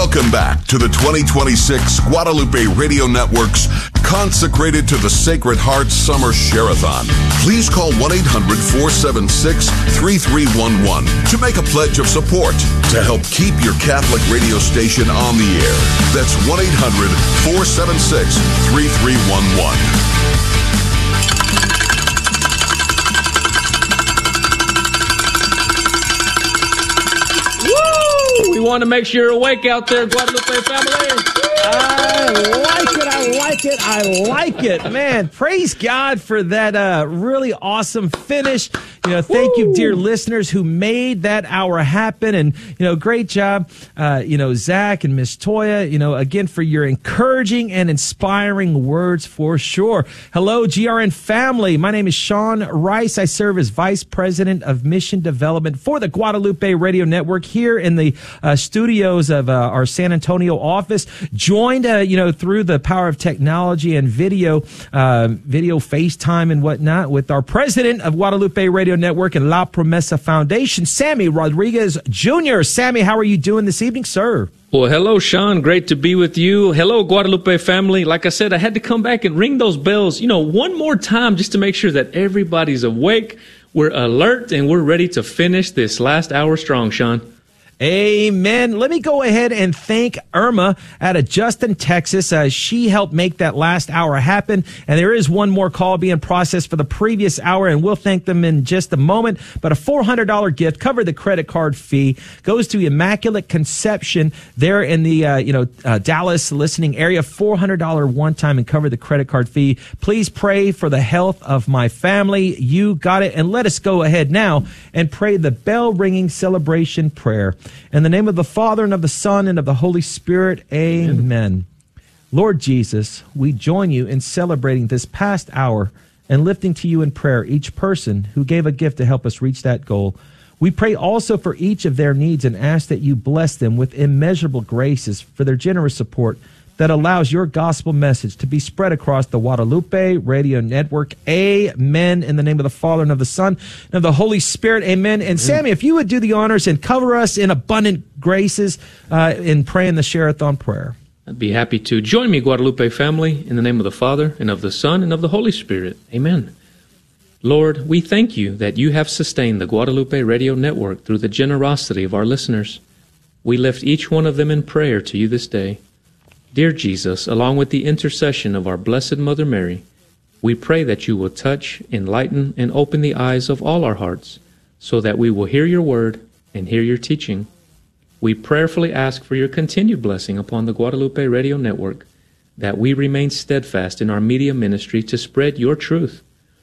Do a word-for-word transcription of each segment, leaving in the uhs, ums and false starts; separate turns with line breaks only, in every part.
Welcome back to the twenty twenty-six Guadalupe Radio Network's Consecrated to the Sacred Heart Summer Share-a-thon. Please call one eight hundred four seven six three three one one to make a pledge of support to help keep your Catholic radio station on the air. That's one eight hundred four seven six three three one one.
We want to make sure you're awake out there, Guadalupe family.
I like it. I like it. I like it. Man, praise God for that uh, really awesome finish. You know, thank Woo. you, dear listeners, who made that hour happen. And, you know, great job, uh, you know, Zach and Miss Toya, you know, again, for your encouraging and inspiring words for sure. Hello, G R N family. My name is Sean Rice. I serve as Vice President of Mission Development for the Guadalupe Radio Network here in the uh, studios of uh, our San Antonio office. Joined, uh, you know, through the power of technology and video, uh, video FaceTime and whatnot with our president of Guadalupe Radio Network and La Promesa Foundation, Sammy Rodriguez Junior Sammy, how are you doing this evening, sir?
Well, hello, Sean. Great to be with you. Hello, Guadalupe family. Like I said, I had to come back and ring those bells, you know, one more time just to make sure that everybody's awake, we're alert, and we're ready to finish this last hour strong, Sean.
Amen. Let me go ahead and thank Irma out of Justin, Texas. Uh, she helped make that last hour happen. And there is one more call being processed for the previous hour, and we'll thank them in just a moment. But a four hundred dollars gift covered the credit card fee, goes to Immaculate Conception there in the, uh, you know, uh, Dallas listening area. four hundred dollars one time and cover the credit card fee. Please pray for the health of my family. You got it. And let us go ahead now and pray the bell ringing celebration prayer. In the name of the Father, and of the Son, and of the Holy Spirit, amen. Amen. Lord Jesus, we join you in celebrating this past hour and lifting to you in prayer each person who gave a gift to help us reach that goal. We pray also for each of their needs and ask that you bless them with immeasurable graces for their generous support that allows your gospel message to be spread across the Guadalupe Radio Network. Amen. In the name of the Father, and of the Son, and of the Holy Spirit. Amen. And Sammy, if you would do the honors and cover us in abundant graces uh, in praying the Share-a-thon prayer.
I'd be happy to. Join me, Guadalupe family, in the name of the Father, and of the Son, and of the Holy Spirit. Amen. Lord, we thank you that you have sustained the Guadalupe Radio Network through the generosity of our listeners. We lift each one of them in prayer to you this day. Dear Jesus, along with the intercession of our Blessed Mother Mary, we pray that you will touch, enlighten, and open the eyes of all our hearts, so that we will hear your word and hear your teaching. We prayerfully ask for your continued blessing upon the Guadalupe Radio Network, that we remain steadfast in our media ministry to spread your truth.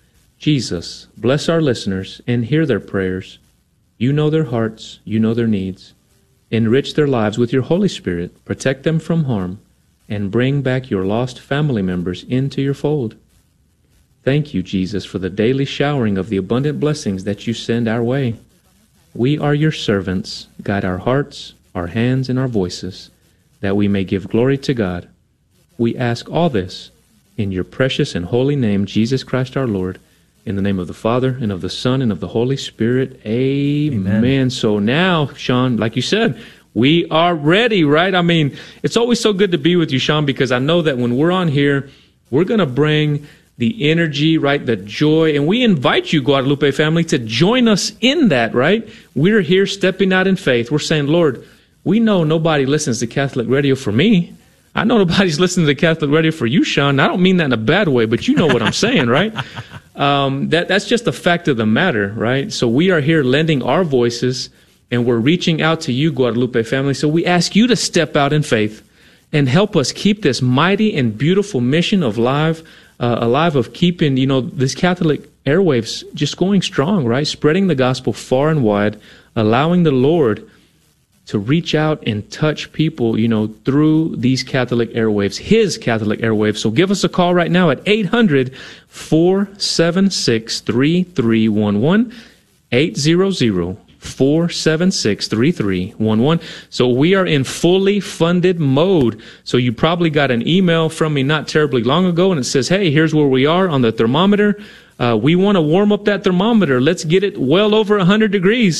Jesus, bless our listeners and hear their prayers. You know their hearts, you know their needs. Enrich their lives with your Holy Spirit, protect them from harm, and bring back your lost family members into your fold. Thank you, Jesus, for the daily showering of the abundant blessings that you send our way. We are your servants. Guide our hearts, our hands, and our voices, that we may give glory to God. We ask all this in your precious and holy name, Jesus Christ our Lord, in the name of the Father, and of the Son, and of the Holy Spirit. Amen. Amen. So now, Sean, like you said, we are ready, right? I mean, it's always so good to be with you, Sean, because I know that when we're on here, we're going to bring the energy, right, the joy, and we invite you, Guadalupe family, to join us in that, right? We're here stepping out in faith. We're saying, Lord, we know nobody listens to Catholic radio for me. I know nobody's listening to Catholic radio for you, Sean. I don't mean that in a bad way, but you know what I'm saying, right? Um, that that's just a fact of the matter, right? So we are here lending our voices, and we're reaching out to you, Guadalupe family. So we ask you to step out in faith and help us keep this mighty and beautiful mission of live, uh, alive of keeping, you know, this Catholic airwaves just going strong, right? Spreading the gospel far and wide, allowing the Lord to reach out and touch people, you know, through these Catholic airwaves, his Catholic airwaves. So give us a call right now at eight hundred, four seven six, three three one one, eight hundred, four seven six, three three one one. So we are in fully funded mode. So you probably got an email from me not terribly long ago, and it says, hey, here's where we are on the thermometer. Uh, we want to warm up that thermometer. Let's get it well over one hundred degrees.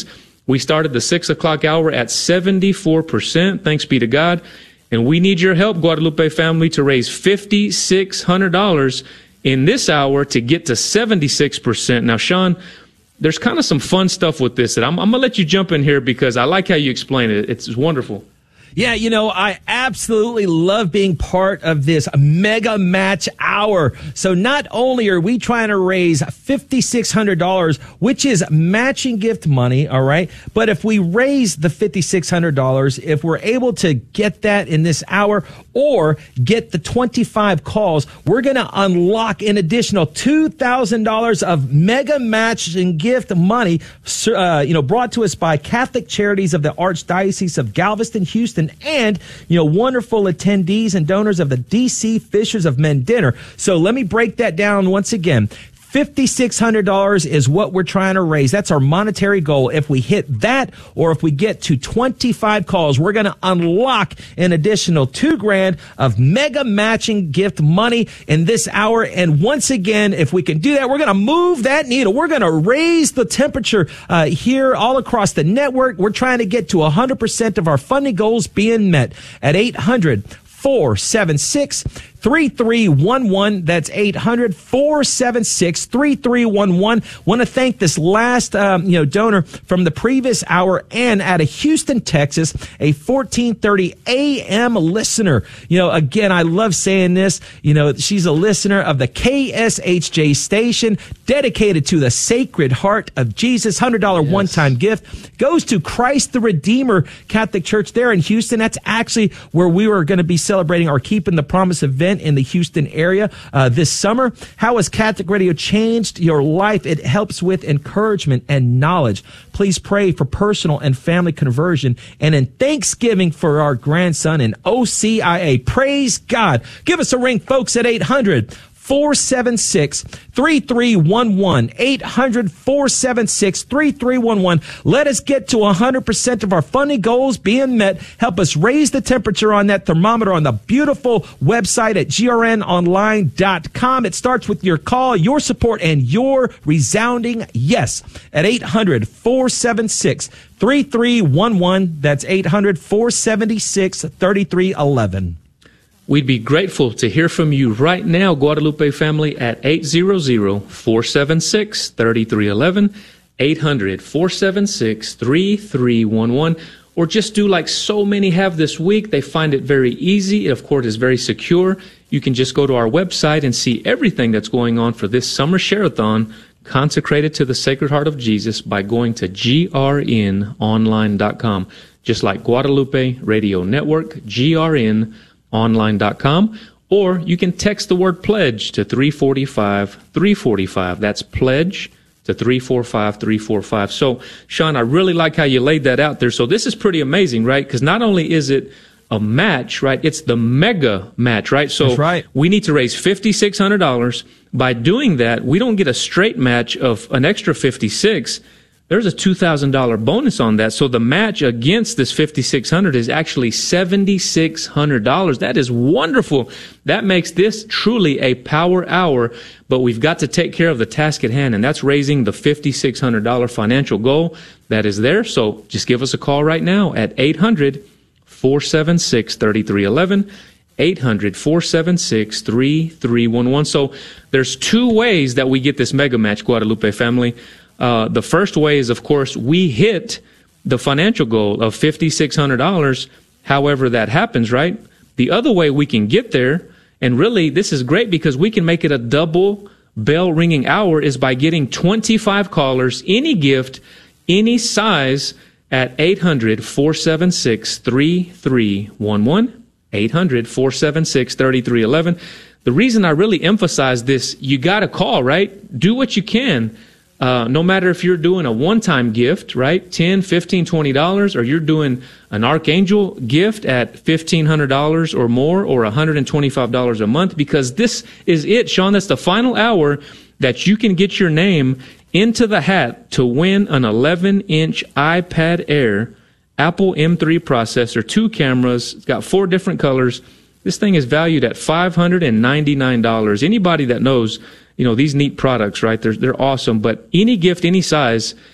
We started the six o'clock hour at seventy-four percent. Thanks be to God. And we need your help, Guadalupe family, to raise five thousand six hundred dollars in this hour to get to seventy-six percent. Now, Sean, there's kind of some fun stuff with this that I'm, I'm going to let you jump in here because I like how you explain it. It's wonderful.
Yeah, you know, I absolutely love being part of this mega match hour. So not only are we trying to raise five thousand six hundred dollars, which is matching gift money, all right? But if we raise the five thousand six hundred dollars, if we're able to get that in this hour or get the twenty-five calls, we're going to unlock an additional two thousand dollars of mega matching gift money, uh, you know, brought to us by Catholic Charities of the Archdiocese of Galveston, Houston, and, you know, wonderful attendees and donors of the D C Fishers of Men dinner. So let me break that down once again. five thousand six hundred dollars is what we're trying to raise. That's our monetary goal. If we hit that, or if we get to twenty-five calls, we're going to unlock an additional two grand of mega matching gift money in this hour. And once again, if we can do that, we're going to move that needle. We're going to raise the temperature uh, here all across the network. We're trying to get to one hundred percent of our funding goals being met at eight hundred, four seven six, three three one one. That's eight hundred, four seven six, three three one one. Want to thank this last um, you know donor from the previous hour, and out of Houston, Texas, a fourteen thirty a.m. listener. You know, again, I love saying this. You know, she's a listener of the K S H J station, dedicated to the Sacred Heart of Jesus. one hundred dollars yes. one-time gift goes to Christ the Redeemer Catholic Church there in Houston. That's actually where we were going to be celebrating our Keeping the Promise event in the Houston area uh, this summer. How has Catholic Radio changed your life? It helps with encouragement and knowledge. Please pray for personal and family conversion, and in thanksgiving for our grandson in O C I A. Praise God. Give us a ring, folks, at eight hundred, four seven six, three three one one. eight hundred, four seven six, three three one one. Let us get to one hundred percent of our funding goals being met. Help us raise the temperature on that thermometer on the beautiful website at G R N online dot com. It starts with your call, your support, and your resounding yes at eight hundred, four seven six, three three one one. That's eight hundred, four seven six, three three one one.
We'd be grateful to hear from you right now, Guadalupe family, at eight hundred, four seven six, three three one one, eight hundred, four seven six, three three one one, or just do like so many have this week. They find it very easy. It, of course, is very secure. You can just go to our website and see everything that's going on for this summer share-a-thon consecrated to the Sacred Heart of Jesus by going to G R N online dot com, just like Guadalupe Radio Network, G R N online dot com, or you can text the word pledge to three four five, three four five. That's pledge to three four five, three four five. So, Sean, I really like how you laid that out there. So this is pretty amazing, right? Because not only is it a match, right, it's the mega match, right? So
That's right.
We need to raise five thousand six hundred dollars. By doing that, we don't get a straight match of an extra fifty-six. There's a two thousand dollars bonus on that. So the match against this five thousand six hundred dollars is actually seven thousand six hundred dollars. That is wonderful. That makes this truly a power hour, but we've got to take care of the task at hand, and that's raising the five thousand six hundred dollars financial goal that is there. So just give us a call right now at eight hundred, four seven six, three three one one, eight hundred, four seven six, three three one one. So there's two ways that we get this mega match, Guadalupe family. Uh, the first way is, of course, we hit the financial goal of five thousand six hundred dollars, however that happens, right? The other way we can get there, and really this is great because we can make it a double bell ringing hour, is by getting twenty-five callers, any gift, any size, at eight hundred, four seven six, three three one one, eight hundred, four seven six, three three one one. The reason I really emphasize this, you got to call, right? Do what you can. Uh, no matter if you're doing a one-time gift, right, ten, fifteen, twenty dollars, or you're doing an Archangel gift at fifteen hundred dollars or more, or one hundred twenty-five dollars a month, because this is it, Sean. That's the final hour that you can get your name into the hat to win an eleven-inch iPad Air, Apple M three processor, two cameras. It's got four different colors. This thing is valued at five hundred ninety-nine dollars. Anybody that knows, you know, these neat products, right? They're, they're awesome. But any gift, any size,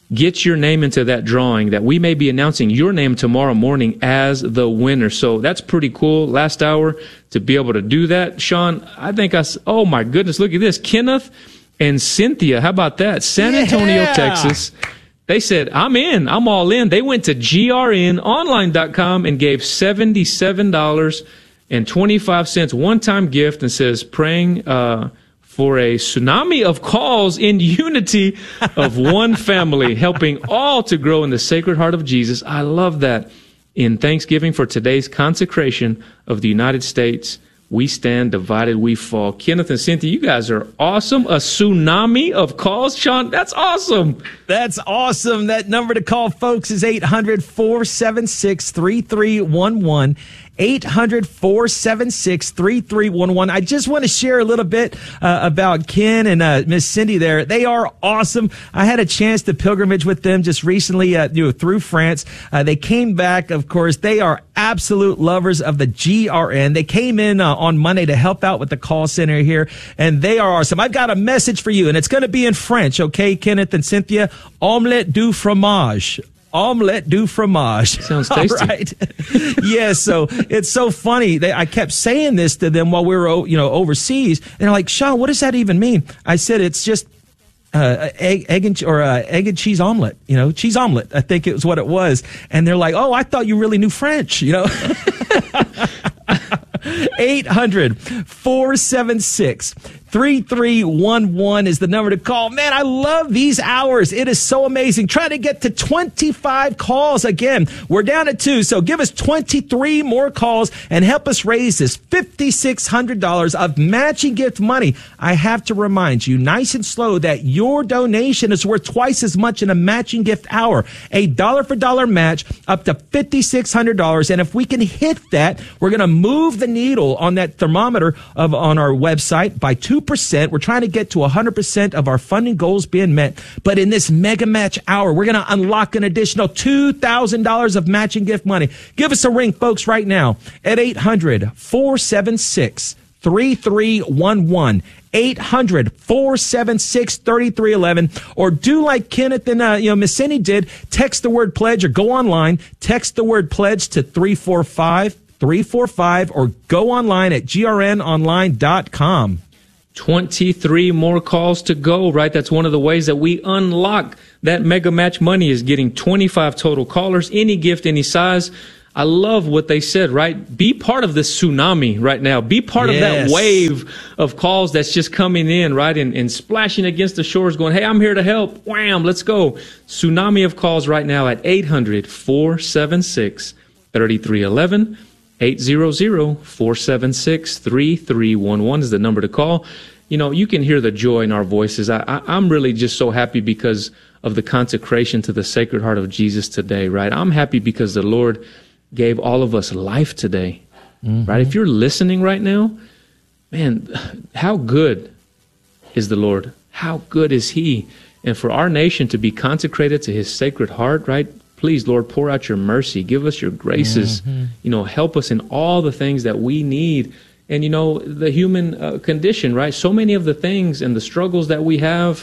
get your name into that drawing, that we may be announcing your name tomorrow morning as the winner. So that's pretty cool. Last hour to be able to do that. Sean, I think I, oh my goodness, look at this. Kenneth and Cynthia, how about that? San Antonio,
yeah.
Texas. They said, I'm in. I'm all in. They went to G R N online dot com and gave seventy-seven dollars and twenty-five cents one-time gift and says, praying uh, for a tsunami of calls in unity of one family, helping all to grow in the Sacred Heart of Jesus. I love that. In thanksgiving for today's consecration of the United States, we stand, divided we fall. Kenneth and Cynthia, you guys are awesome. A tsunami of calls. Sean, that's awesome.
That's awesome. That number to call, folks, is eight hundred, four seven six, three three one one. eight hundred, four seven six, three three one one. I just want to share a little bit uh, about Ken and uh, Miss Cindy there. They are awesome. I had a chance to pilgrimage with them just recently uh, you know, through France. Uh, they came back, of course. They are absolute lovers of the G R N. They came in uh, on Monday to help out with the call center here, and they are awesome. I've got a message for you, and it's going to be in French, okay, Kenneth and Cynthia? Omelette du fromage. Omelette du fromage.
Sounds tasty.
All right. Yes. So it's so funny. They, I kept saying this to them while we were, you know, overseas. And they're like, Sean, what does that even mean? I said, it's just uh, egg, egg and or uh, egg and cheese omelet. You know, cheese omelet. I think it was what it was. And they're like, oh, I thought you really knew French. You know. eight hundred, four seven six, three three one one is the number to call. Man, I love these hours. It is so amazing. Try to get to twenty-five calls. Again, we're down at two, so give us twenty-three more calls and help us raise this five thousand six hundred dollars of matching gift money. I have to remind you, nice and slow, that your donation is worth twice as much in a matching gift hour. A dollar for dollar match up to five thousand six hundred dollars. And if we can hit that, we're going to move the needle on that thermometer of on our website by two percent. We're trying to get to one hundred percent of our funding goals being met. But in this mega match hour, we're going to unlock an additional two thousand dollars of matching gift money. Give us a ring, folks, right now at eight hundred, four seven six, three three one one. eight hundred, four seven six, three three one one. Or do like Kenneth and uh, you know Miss Cindy did. Text the word pledge or go online. Text the word pledge to three four five, three four five or go online at G R N online dot com.
twenty-three more calls to go, right? That's one of the ways that we unlock that mega match money, is getting twenty-five total callers, any gift, any size. I love what they said, right? Be part of this tsunami right now. Be part yes. of that wave of calls that's just coming in, right? And, and splashing against the shores going, hey, I'm here to help. Wham, let's go. Tsunami of calls right now at eight hundred, four seven six, three three one one. eight hundred, four seven six, three three one one is the number to call. You know, you can hear the joy in our voices. I, I, I'm really just so happy because of the consecration to the Sacred Heart of Jesus today, right? I'm happy because the Lord gave all of us life today, mm-hmm. right? If you're listening right now, man, how good is the Lord? How good is He? And for our nation to be consecrated to His Sacred Heart, right? Please, Lord, pour out your mercy. Give us your graces. Mm-hmm. You know, help us in all the things that we need. And, you know, the human uh, condition, right? So many of the things and the struggles that we have,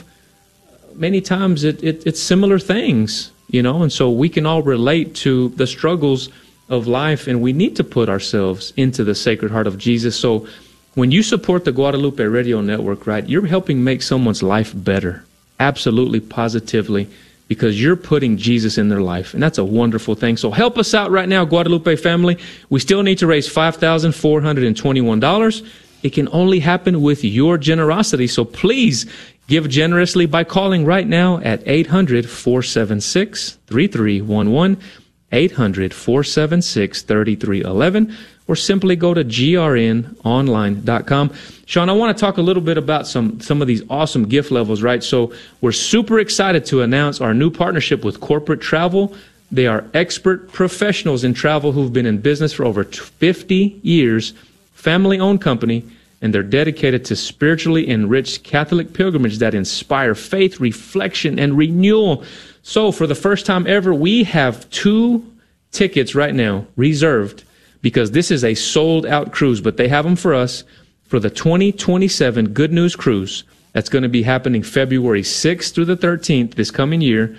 many times it, it, it's similar things, you know. And so we can all relate to the struggles of life, and we need to put ourselves into the Sacred Heart of Jesus. So when you support the Guadalupe Radio Network, right, you're helping make someone's life better. Absolutely, positively. Because you're putting Jesus in their life, and that's a wonderful thing. So help us out right now, Guadalupe family. We still need to raise five thousand four hundred twenty-one dollars. It can only happen with your generosity, so please give generously by calling right now at eight hundred, four seven six, three three one one, eight hundred, four seven six, three three one one, or simply go to G R N online dot com. Sean, I want to talk a little bit about some, some of these awesome gift levels, right? So we're super excited to announce our new partnership with Corporate Travel. They are expert professionals in travel who've been in business for over fifty years, family-owned company, and they're dedicated to spiritually enriched Catholic pilgrimage that inspire faith, reflection, and renewal. So for the first time ever, we have two tickets right now reserved, because this is a sold-out cruise, but they have them for us for the twenty twenty-seven Good News Cruise. That's going to be happening February sixth through the thirteenth this coming year.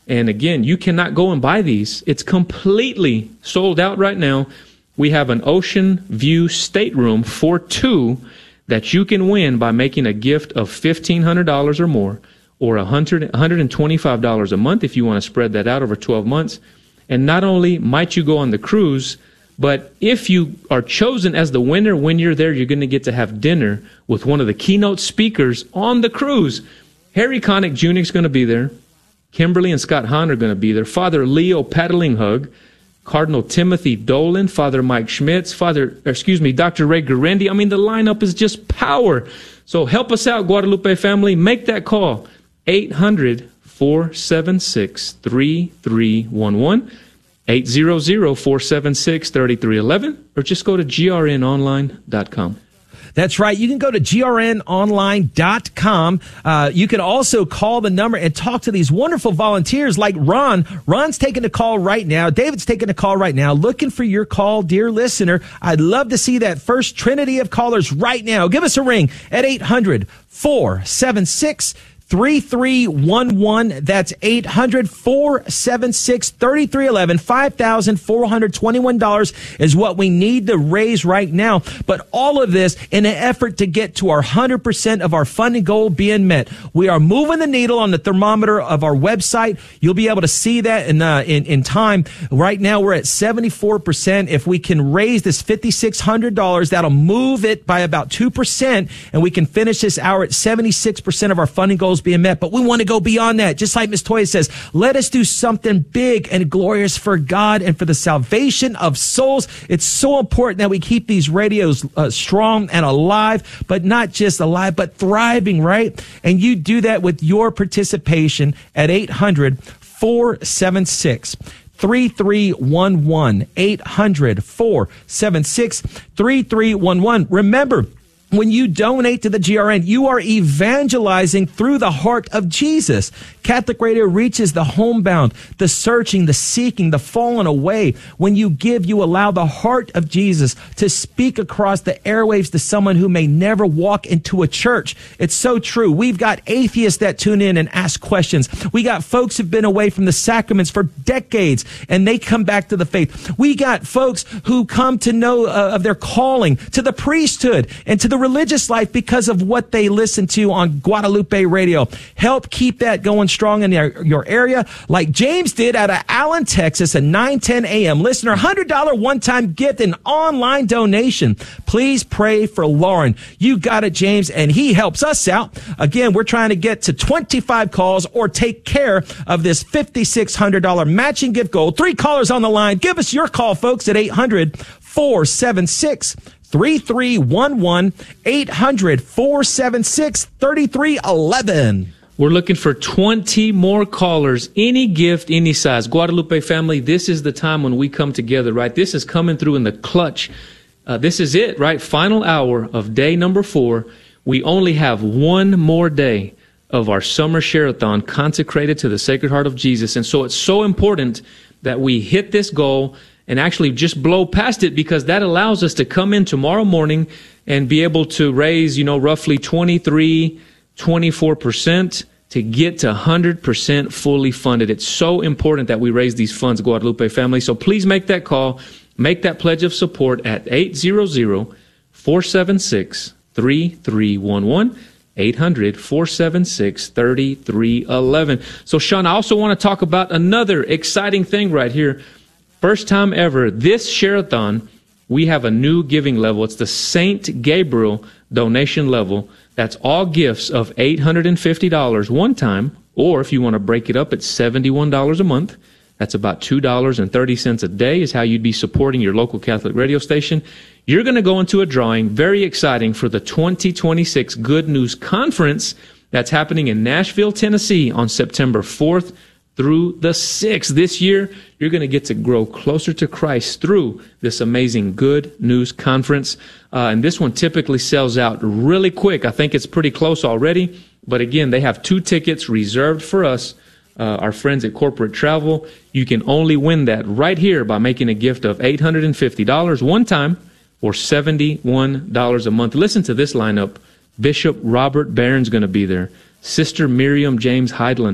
And again, you cannot go and buy these. It's completely sold out right now. We have an ocean view stateroom for two that you can win by making a gift of fifteen hundred dollars or more, or one hundred, one hundred twenty-five dollars a month if you want to spread that out over twelve months. And not only might you go on the cruise, but if you are chosen as the winner when you're there, you're going to get to have dinner with one of the keynote speakers on the cruise. Harry Connick Junior is going to be there. Kimberly and Scott Hahn are going to be there. Father Leo Paddlinghug, Cardinal Timothy Dolan, Father Mike Schmitz, Father, excuse me, Doctor Ray Guarendi. I mean, the lineup is just power. So help us out, Guadalupe family. Make that call, eight hundred, four seven six, three three one one, eight hundred, four seven six, three three one one, or just go to G R N online dot com.
That's right. You can go to G R N online dot com. Uh, you can also call the number and talk to these wonderful volunteers like Ron. Ron's taking a call right now. David's taking a call right now. Looking for your call, dear listener. I'd love to see that first trinity of callers right now. Give us a ring at eight hundred, four seven six, three three one one. That's eight hundred, four seven six, three three one one. five thousand four hundred twenty-one dollars is what we need to raise right now. But all of this in an effort to get to our one hundred percent of our funding goal being met. We are moving the needle on the thermometer of our website. You'll be able to see that in, uh, in, in time. Right now, we're at seventy-four percent. If we can raise this five thousand six hundred dollars, that'll move it by about two percent, and we can finish this hour at seventy-six percent of our funding goals being met. But we want to go beyond that. Just like Miss Toya says, let us do something big and glorious for God and for the salvation of souls. It's so important that we keep these radios uh, strong and alive, but not just alive, but thriving, right? And you do that with your participation at eight hundred, four seven six, three three one one. eight hundred, four seven six, three three one one. Remember, when you donate to the G R N, you are evangelizing through the heart of Jesus. Catholic Radio reaches the homebound, the searching, the seeking, the fallen away. When you give, you allow the heart of Jesus to speak across the airwaves to someone who may never walk into a church. It's so true. We've got atheists that tune in and ask questions. We got folks who've been away from the sacraments for decades, and they come back to the faith. We got folks who come to know uh, of their calling to the priesthood and to the religious life because of what they listen to on Guadalupe Radio. Help keep that going strong in your, your area, like James did out of Allen, Texas at nine ten a.m. Listener, one hundred dollars one-time gift and online donation. Please pray for Lauren. You got it, James, and he helps us out. Again, we're trying to get to twenty-five calls or take care of this five thousand six hundred dollars matching gift goal. Three callers on the line. Give us your call, folks, at eight hundred, four seven six, three three one one, eight hundred, four seven six, three three one one.
We're looking for twenty more callers, any gift, any size. Guadalupe family, this is the time when we come together, right? This is coming through in the clutch. Uh, this is it, right? Final hour of day number four. We only have one more day of our summer share-a-thon consecrated to the Sacred Heart of Jesus. And so it's so important that we hit this goal and actually just blow past it, because that allows us to come in tomorrow morning and be able to raise, you know, roughly twenty-three, twenty-four percent to get to one hundred percent fully funded. It's so important that we raise these funds, Guadalupe family. So please make that call. Make that pledge of support at eight hundred, four seven six, three three one one. eight hundred, four seven six, three three one one. So, Sean, I also want to talk about another exciting thing right here. First time ever, this share-a-thon, we have a new giving level. It's the Saint Gabriel donation level. That's all gifts of eight hundred fifty dollars one time, or if you want to break it up, it's seventy-one dollars a month. That's about two dollars and thirty cents a day is how you'd be supporting your local Catholic radio station. You're going to go into a drawing, very exciting, for the twenty twenty-six Good News Conference that's happening in Nashville, Tennessee on September fourth through the sixth. This year, you're going to get to grow closer to Christ through this amazing Good News Conference. Uh, and this one typically sells out really quick. I think it's pretty close already. But again, they have two tickets reserved for us, uh, our friends at Corporate Travel. You can only win that right here by making a gift of eight hundred fifty dollars one time or seventy-one dollars a month. Listen to this lineup. Bishop Robert Barron's going to be there. Sister Miriam James Heidland.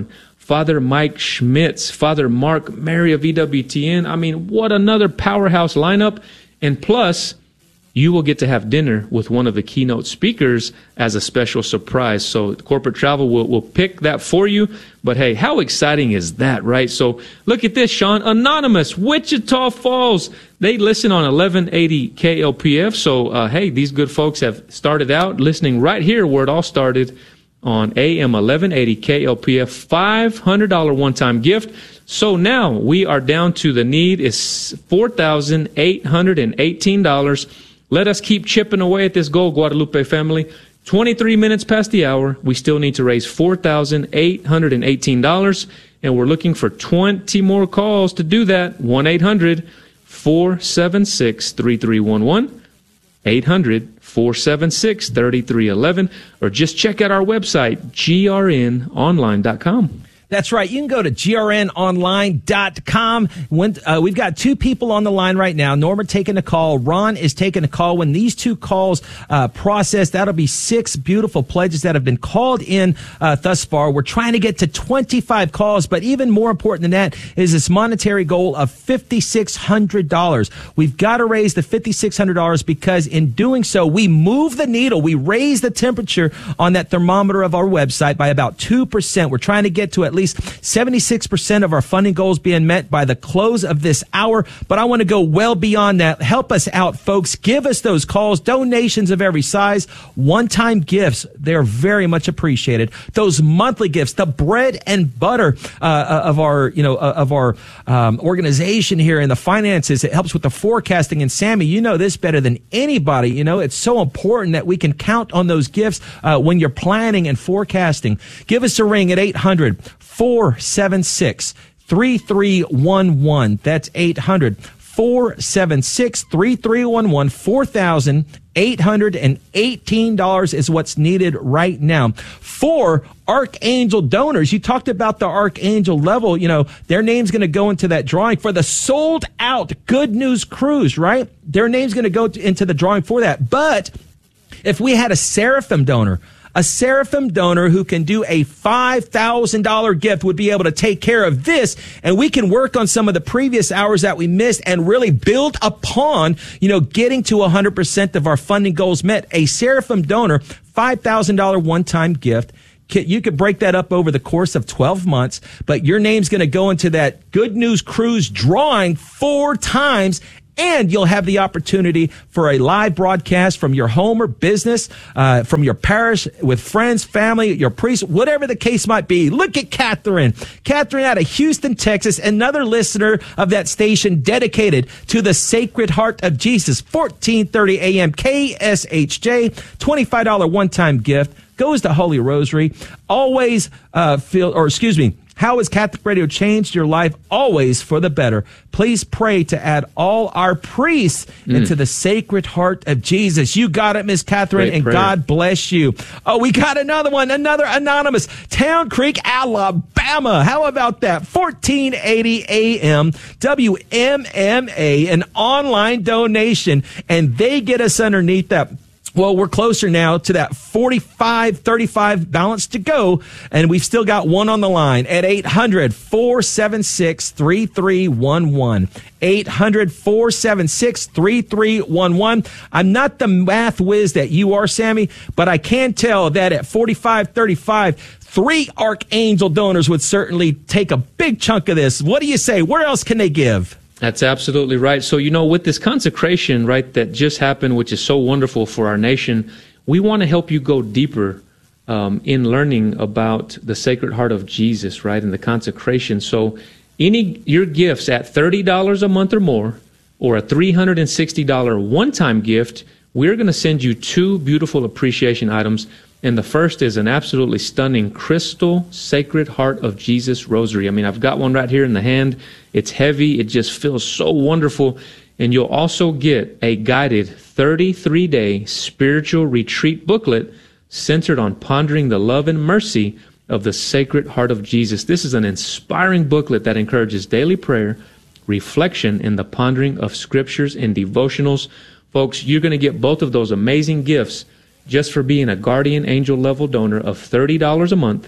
Father Mike Schmitz, Father Mark Mary of E W T N. I mean, what another powerhouse lineup. And plus, you will get to have dinner with one of the keynote speakers as a special surprise. So Corporate Travel will, will pick that for you. But hey, how exciting is that, right? So look at this, Sean. Anonymous, Wichita Falls. They listen on eleven eighty K L P F. So, uh, hey, these good folks have started out listening right here where it all started on A M eleven eighty K L P F. five hundred dollars one-time gift. So now we are down to the need is four thousand eight hundred eighteen dollars. Let us keep chipping away at this goal, Guadalupe family. twenty-three minutes past the hour. We still need to raise four thousand eight hundred eighteen dollars, and we're looking for twenty more calls to do that. one eight hundred four seven six three three one one, eight hundred four seven six three three one one, or just check out our website, G R N online dot com.
That's right. You can go to G R N online dot com. When, uh, we've got two people on the line right now. Norma taking a call. Ron is taking a call. When these two calls uh, process, that'll be six beautiful pledges that have been called in uh, thus far. We're trying to get to twenty-five calls, but even more important than that is this monetary goal of five thousand six hundred dollars. We've got to raise the five thousand six hundred dollars because in doing so, we move the needle. We raise the temperature on that thermometer of our website by about two percent. We're trying to get to at least seventy-six percent of our funding goals being met by the close of this hour. But I want to go well beyond that. Help us out, folks. Give us those calls, donations of every size, one-time gifts. They're very much appreciated. Those monthly gifts, the bread and butter uh, of our, you know, uh, of our um, organization here and the finances. It helps with the forecasting. And Sammy, you know this better than anybody. You know, it's so important that we can count on those gifts uh, when you're planning and forecasting. Give us a ring at eight hundred four seven six three three one one. That's eight hundred four seven six three three one one. four thousand eight hundred eighteen dollars is what's needed right now. For Archangel donors, you talked about the Archangel level. You know, their name's going to go into that drawing for the sold out Good News Cruise, right? Their name's going to go to, into the drawing for that. But if we had a Seraphim donor, a Seraphim donor who can do a five thousand dollars gift would be able to take care of this, and we can work on some of the previous hours that we missed and really build upon, you know, getting to one hundred percent of our funding goals met. A Seraphim donor, five thousand dollars one-time gift. You could break that up over the course of twelve months, but your name's going to go into that Good News Cruise drawing four times. And you'll have the opportunity for a live broadcast from your home or business, uh, from your parish, with friends, family, your priest, whatever the case might be. Look at Catherine. Catherine out of Houston, Texas, another listener of that station dedicated to the Sacred Heart of Jesus. fourteen thirty A M K S H J, twenty-five dollars one-time gift, goes to Holy Rosary. Always uh, feel, or excuse me, how has Catholic Radio changed your life? Always for the better. Please pray to add all our priests mm. into the Sacred Heart of Jesus. You got it, Miss Catherine, Great and prayer. God bless you. Oh, we got another one, another anonymous. Town Creek, Alabama. How about that? fourteen eighty A M W M M A, an online donation, and they get us underneath that. Well, we're closer now to that forty-five thirty-five balance to go, and we've still got one on the line at eight hundred four seven six three three one one. eight hundred four seven six three three one one. I'm not the math whiz that you are, Sammy, but I can tell that at forty-five thirty-five, three Archangel donors would certainly take a big chunk of this. What do you say? Where else can they give?
That's absolutely right. So, you know, with this consecration, right, that just happened, which is so wonderful for our nation, we want to help you go deeper um, in learning about the Sacred Heart of Jesus, right, and the consecration. So any your gifts at thirty dollars a month or more, or a three hundred sixty dollars one-time gift, we're going to send you two beautiful appreciation items. And the first is an absolutely stunning crystal Sacred Heart of Jesus rosary. I mean, I've got one right here in the hand. It's heavy. It just feels so wonderful. And you'll also get a guided thirty-three day spiritual retreat booklet centered on pondering the love and mercy of the Sacred Heart of Jesus. This is an inspiring booklet that encourages daily prayer, reflection, and the pondering of scriptures and devotionals. Folks, you're going to get both of those amazing gifts just for being a guardian angel level donor of thirty dollars a month,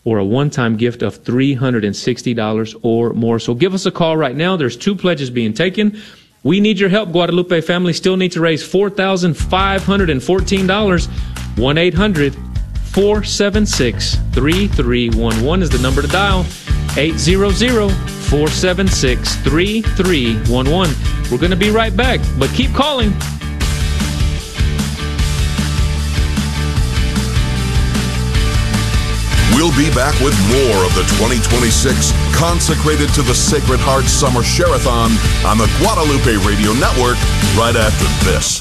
or a one-time gift of three hundred sixty dollars or more. So give us a call right now. There's two pledges being taken. We need your help. Guadalupe family still need to raise four thousand five hundred fourteen dollars. one eight hundred four seven six three three one one is the number to dial. eight hundred four seven six three three one one. We're going to be right back, but keep calling.
We'll be back with more of the twenty twenty-six Consecrated to the Sacred Heart Summer Share-a-thon on the Guadalupe Radio Network right after this.